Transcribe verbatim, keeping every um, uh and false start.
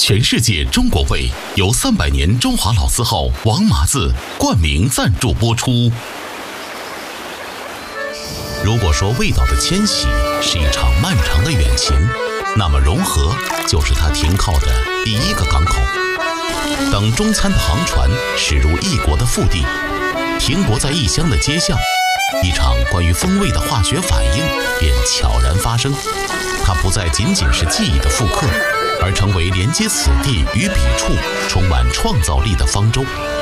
全世界中国味由三百年中华老字号王麻子冠名赞助播出。如果说味道的迁徙是一场漫长的远行，那么融合就是它停靠的第一个港口。等中餐的航船驶入异国的腹地，停泊在异乡的街巷，一场关于风味的化学反应便悄然发生。它不再仅仅是记忆的复刻，而成为连接此地与彼处充满创造力的方舟。